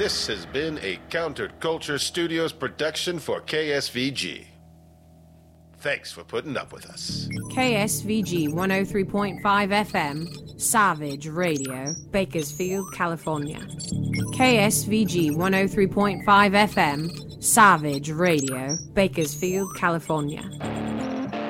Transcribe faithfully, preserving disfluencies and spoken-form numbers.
This has been a Counterculture Studios production for K S V G. Thanks for putting up with us. K S V G one oh three point five F M, Savage Radio, Bakersfield, California. K S V G one oh three point five F M, Savage Radio, Bakersfield, California.